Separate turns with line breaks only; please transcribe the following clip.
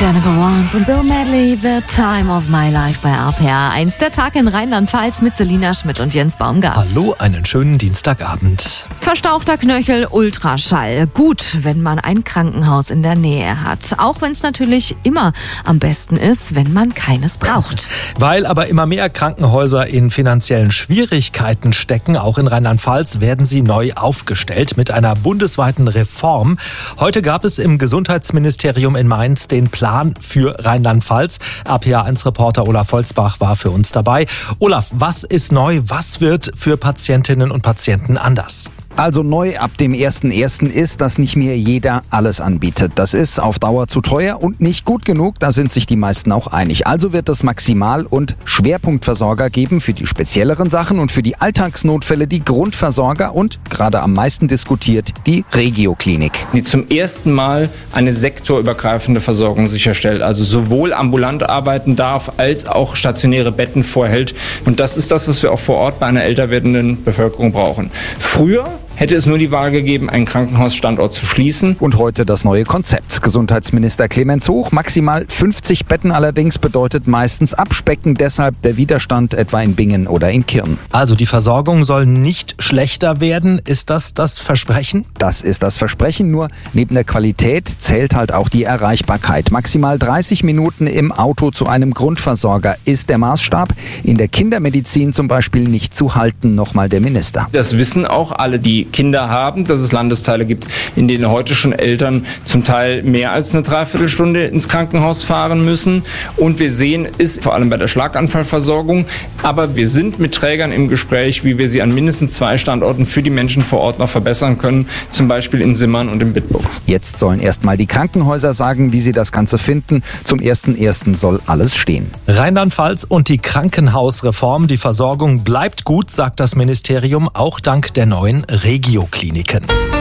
Jennifer Warnes und Bill Medley, The Time of My Life bei RPA 1. Der Tag in Rheinland-Pfalz mit Selina Schmidt und Jens Baumgart.
Hallo, einen schönen Dienstagabend.
Verstauchter Knöchel, Ultraschall. Gut, wenn man ein Krankenhaus in der Nähe hat. Auch wenn es natürlich immer am besten ist, wenn man keines braucht.
Weil aber immer mehr Krankenhäuser in finanziellen Schwierigkeiten stecken, auch in Rheinland-Pfalz, werden sie neu aufgestellt mit einer bundesweiten Reform. Heute gab es im Gesundheitsministerium in Mainz den Plan für Rheinland-Pfalz. RPA1-Reporter Olaf Holzbach war für uns dabei. Olaf, was ist neu? Was wird für Patientinnen und Patienten anders?
Also neu ab dem 1.1. ist, dass nicht mehr jeder alles anbietet. Das ist auf Dauer zu teuer und nicht gut genug, da sind sich die meisten auch einig. Also wird es Maximal- und Schwerpunktversorger geben für die spezielleren Sachen und für die Alltagsnotfälle die Grundversorger und, gerade am meisten diskutiert, die Regioklinik.
Die zum ersten Mal eine sektorübergreifende Versorgung sicherstellt, also sowohl ambulant arbeiten darf, als auch stationäre Betten vorhält. Und das ist das, was wir auch vor Ort bei einer älter werdenden Bevölkerung brauchen. Früher hätte es nur die Wahl gegeben, einen Krankenhausstandort zu schließen.
Und heute das neue Konzept. Gesundheitsminister Clemens Hoch. Maximal 50 Betten allerdings bedeutet meistens Abspecken. Deshalb der Widerstand etwa in Bingen oder in Kirn.
Also die Versorgung soll nicht schlechter werden. Ist das das Versprechen?
Das ist das Versprechen. Nur neben der Qualität zählt halt auch die Erreichbarkeit. Maximal 30 Minuten im Auto zu einem Grundversorger ist der Maßstab. In der Kindermedizin zum Beispiel nicht zu halten. Nochmal der Minister.
Das wissen auch alle, die Kinder haben, dass es Landesteile gibt, in denen heute schon Eltern zum Teil mehr als eine Dreiviertelstunde ins Krankenhaus fahren müssen. Und wir sehen es vor allem bei der Schlaganfallversorgung. Aber wir sind mit Trägern im Gespräch, wie wir sie an mindestens 2 Standorten für die Menschen vor Ort noch verbessern können. Zum Beispiel in Simmern und in Bitburg.
Jetzt sollen erstmal die Krankenhäuser sagen, wie sie das Ganze finden. Zum 1.1. soll alles stehen.
Rheinland-Pfalz und die Krankenhausreform. Die Versorgung bleibt gut, sagt das Ministerium, auch dank der neuen Regiokliniken.